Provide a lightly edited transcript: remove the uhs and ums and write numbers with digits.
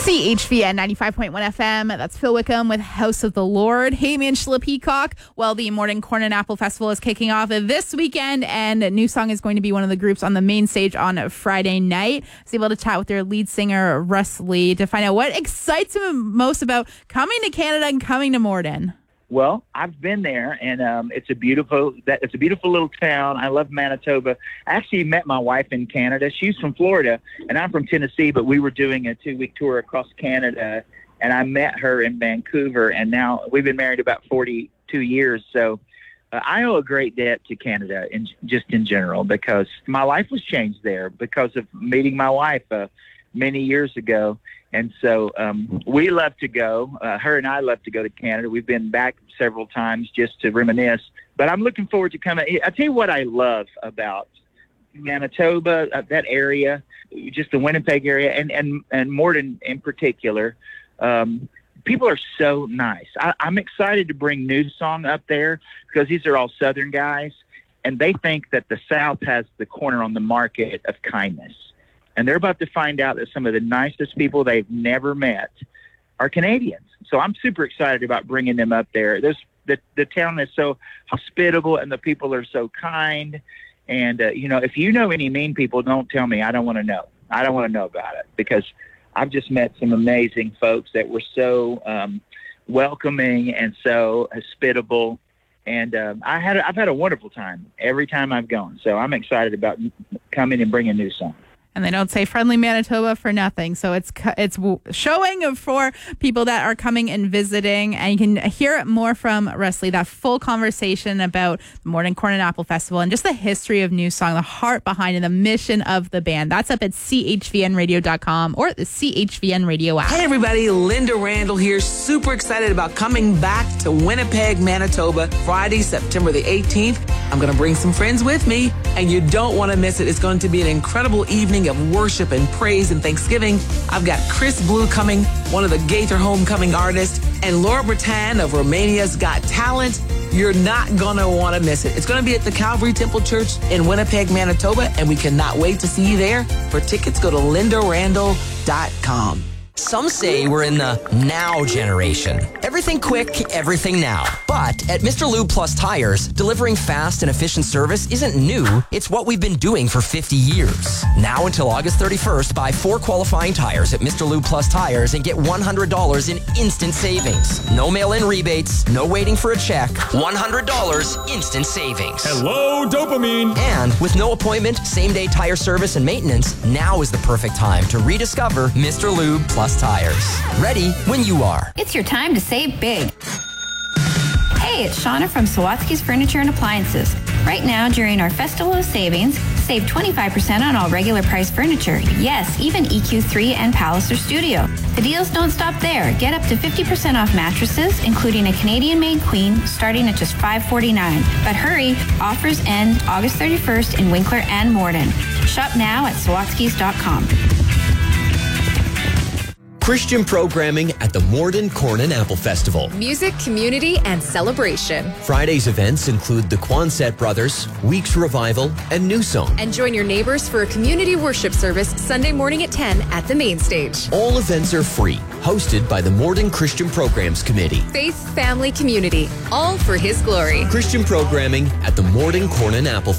CHVN 95.1 FM. That's Phil Wickham with House of the Lord. Hey, man, Angela Peacock. Well, the Morning Corn and Apple Festival is kicking off this weekend, and New Song is going to be one of the groups on the main stage on Friday night. I was able to chat with their lead singer, Russ Lee, to find out what excites him most about coming to Canada and coming to Morden. Well, I've been there, and it's a beautiful little town. I love Manitoba. I actually met my wife in Canada. She's from Florida, and I'm from Tennessee, but we were doing a 2-week tour across Canada, and I met her in Vancouver, and now we've been married about 42 years. So I owe a great debt to Canada, just in general, because my life was changed there because of meeting my wife many years ago. And so we love to go. Her and I love to go to Canada. We've been back several times just to reminisce. But I'm looking forward to coming. I'll tell you what I love about Manitoba, that area, just the Winnipeg area, and Morden in particular. People are so nice. I'm excited to bring New Song up there because these are all Southern guys, and they think that the South has the corner on the market of kindness. And they're about to find out that some of the nicest people they've never met are Canadians. So I'm super excited about bringing them up there. The town is so hospitable, and the people are so kind. And, if you know any mean people, don't tell me. I don't want to know. I don't want to know about it, because I've just met some amazing folks that were so welcoming and so hospitable. And I've had a wonderful time every time I've gone. So I'm excited about coming and bringing New Song. And they don't say friendly Manitoba for nothing. So it's showing for people that are coming and visiting. And you can hear more from Russ Lee, that full conversation about the Morning Corn and Apple Festival and just the history of New Song, the heart behind it, the mission of the band. That's up at chvnradio.com or the CHVN Radio app. Hey, everybody. Linda Randall here. Super excited about coming back to Winnipeg, Manitoba, Friday, September the 18th. I'm going to bring some friends with me, and you don't want to miss it. It's going to be an incredible evening of worship and praise and thanksgiving. I've got Chris Blue coming, one of the Gaither Homecoming artists, and Laura Bretan of Romania's Got Talent. You're not going to want to miss it. It's going to be at the Calvary Temple Church in Winnipeg, Manitoba, and we cannot wait to see you there. For tickets, go to lindarandall.com. Some say we're in the now generation. Everything quick, everything now. But at Mr. Lube Plus Tires, delivering fast and efficient service isn't new. It's what we've been doing for 50 years. Now until August 31st, buy 4 qualifying tires at Mr. Lube Plus Tires and get $100 in instant savings. No mail-in rebates, no waiting for a check. $100 instant savings. Hello, dopamine. And with no appointment, same-day tire service and maintenance, now is the perfect time to rediscover Mr. Lube Plus Tires. Ready when you are. It's your time to save big. Hey, it's Shauna from Sawatsky's Furniture and Appliances. Right now, during our Festival of Savings, save 25% on all regular price furniture. Yes, even EQ3 and Palliser Studio. The deals don't stop there. Get up to 50% off mattresses, including a Canadian-made queen, starting at just $549. But hurry, offers end August 31st in Winkler and Morden. Shop now at sawatskys.com. Christian programming at the Morden Corn and Apple Festival. Music, community, and celebration. Friday's events include the Quonset Brothers, Weeks Revival, and New Song. And join your neighbors for a community worship service Sunday morning at 10 at the main stage. All events are free, hosted by the Morden Christian Programs Committee. Faith, family, community, all for His glory. Christian programming at the Morden Corn and Apple